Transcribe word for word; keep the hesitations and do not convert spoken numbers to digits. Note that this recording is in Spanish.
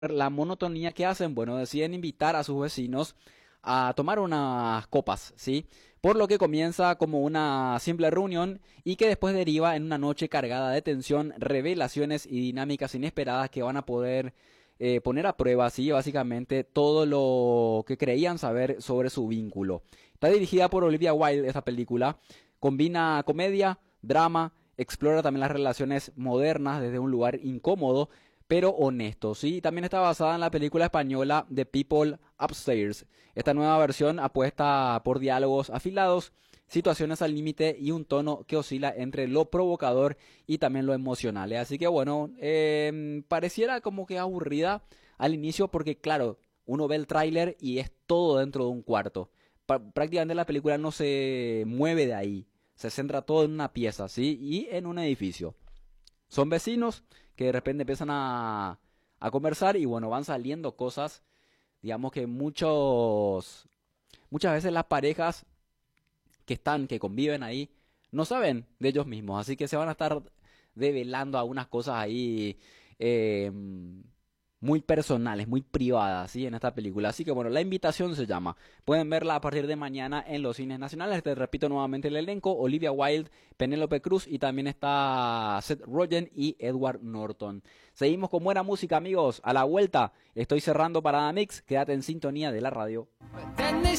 la monotonía que hacen, bueno, deciden invitar a sus vecinos a tomar unas copas, ¿sí? Por lo que comienza como una simple reunión y que después deriva en una noche cargada de tensión, revelaciones y dinámicas inesperadas que van a poder eh, poner a prueba, ¿sí? Básicamente todo lo que creían saber sobre su vínculo. Está dirigida por Olivia Wilde esta película, combina comedia, drama, explora también las relaciones modernas desde un lugar incómodo pero honesto, ¿sí? También está basada en la película española The People Upstairs. Esta nueva versión apuesta por diálogos afilados, situaciones al límite y un tono que oscila entre lo provocador y también lo emocional, ¿eh? Así que bueno, eh, pareciera como que aburrida al inicio porque claro, uno ve el tráiler y es todo dentro de un cuarto. Pa- prácticamente la película no se mueve de ahí, se centra todo en una pieza, ¿sí? Y en un edificio. Son vecinos que de repente empiezan a, a conversar y bueno, van saliendo cosas, digamos que muchos, muchas veces las parejas que están, que conviven ahí, no saben de ellos mismos, así que se van a estar develando algunas cosas ahí eh, muy personales, muy privadas, ¿sí? En esta película. Así que bueno, la invitación se llama. Pueden verla a partir de mañana en los cines nacionales. Te repito nuevamente el elenco: Olivia Wilde, Penélope Cruz y también está Seth Rogen y Edward Norton. Seguimos con buena música, amigos. A la vuelta estoy cerrando Parada Mix. Quédate en sintonía de la radio.